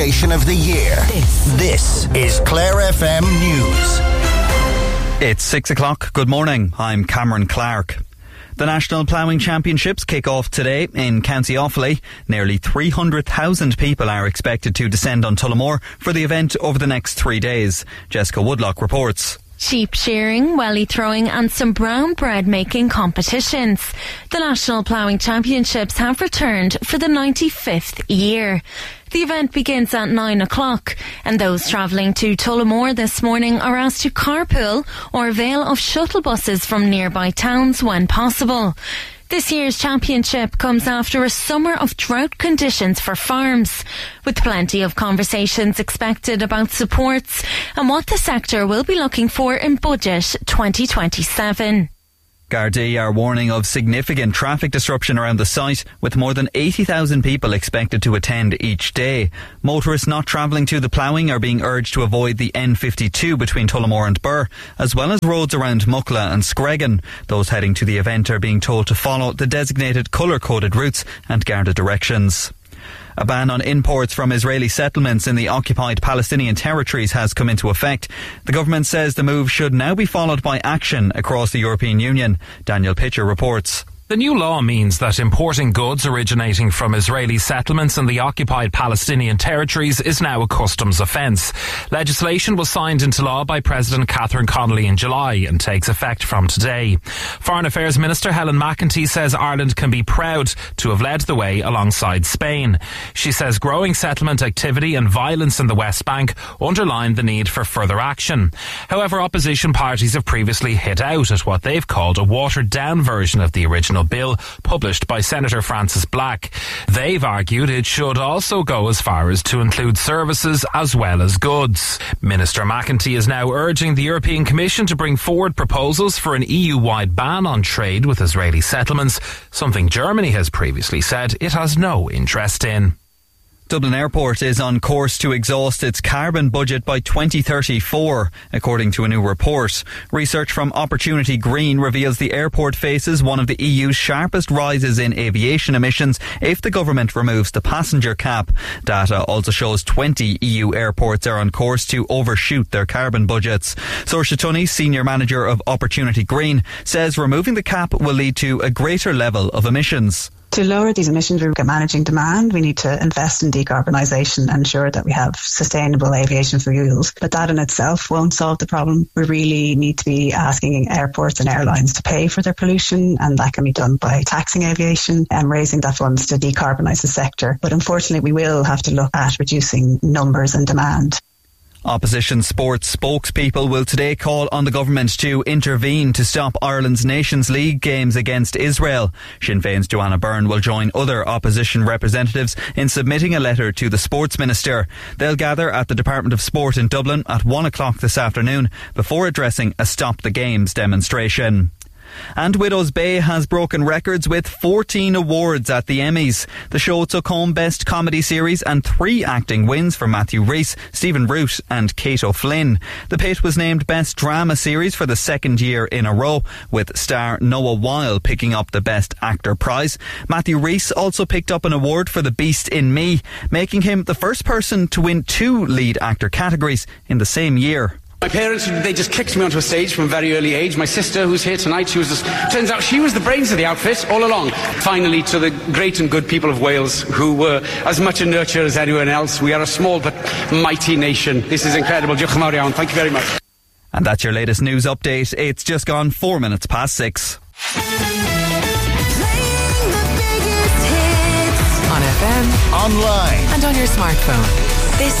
Station of the year. This is Clare FM News. It's 6 o'clock. Good morning. I'm Cameron Clark. The National Ploughing Championships kick off today in County Offaly. Nearly 300,000 people are expected to descend on Tullamore for the event over the next 3 days. Jessica Woodlock reports. Sheep shearing, welly throwing and some brown bread making competitions. The National Ploughing Championships have returned for the 95th year. The event begins at 9 o'clock and those travelling to Tullamore this morning are asked to carpool or avail of shuttle buses from nearby towns when possible. This year's championship comes after a summer of drought conditions for farms, with plenty of conversations expected about supports and what the sector will be looking for in Budget 2027. Gardaí are warning of significant traffic disruption around the site, with more than 80,000 people expected to attend each day. Motorists not travelling to the ploughing are being urged to avoid the N52 between Tullamore and Birr, as well as roads around Muckla and Screggan. Those heading to the event are being told to follow the designated colour-coded routes and Garda directions. A ban on imports from Israeli settlements in the occupied Palestinian territories has come into effect. The government says the move should now be followed by action across the European Union. Daniel Pitcher reports. The new law means that importing goods originating from Israeli settlements in the occupied Palestinian territories is now a customs offence. Legislation was signed into law by President Catherine Connolly in July and takes effect from today. Foreign Affairs Minister Helen McEntee says Ireland can be proud to have led the way alongside Spain. She says growing settlement activity and violence in the West Bank underline the need for further action. However, opposition parties have previously hit out at what they've called a watered-down version of the original bill published by Senator Francis Black. They've argued it should also go as far as to include services as well as goods. Minister McEntee is now urging the European Commission to bring forward proposals for an EU-wide ban on trade with Israeli settlements, something Germany has previously said it has no interest in. Dublin Airport is on course to exhaust its carbon budget by 2034, according to a new report. Research from Opportunity Green reveals the airport faces one of the EU's sharpest rises in aviation emissions if the government removes the passenger cap. Data also shows 20 EU airports are on course to overshoot their carbon budgets. Saoirse Tunney, Senior Manager of Opportunity Green, says removing the cap will lead to a greater level of emissions. To lower these emissions, we're managing demand. We need to invest in decarbonisation and ensure that we have sustainable aviation fuels. But that in itself won't solve the problem. We really need to be asking airports and airlines to pay for their pollution, and that can be done by taxing aviation and raising that funds to decarbonise the sector. But unfortunately, we will have to look at reducing numbers and demand. Opposition sports spokespeople will today call on the government to intervene to stop Ireland's Nations League games against Israel. Sinn Féin's Joanna Byrne will join other opposition representatives in submitting a letter to the Sports Minister. They'll gather at the Department of Sport in Dublin at 1 o'clock this afternoon before addressing a Stop the Games demonstration. And Widows Bay has broken records with 14 awards at the Emmys. The show took home Best Comedy Series and 3 acting wins for Matthew Rhys, Stephen Root and Kate O'Flynn. The Pit was named Best Drama Series for the second year in a row, with star Noah Weil picking up the Best Actor prize. Matthew Rhys also picked up an award for The Beast in Me, making him the first person to win 2 lead actor categories in the same year. My parents, they just kicked me onto a stage from a very early age. My sister, who's here tonight, turns out she was the brains of the outfit all along. Finally, to the great and good people of Wales, who were as much a nurture as anyone else. We are a small but mighty nation. This is incredible. Diolch yn fawr iawn. Thank you very much. And that's your latest news update. It's just gone 4 minutes past 6. On FM, Online and on your smartphone. This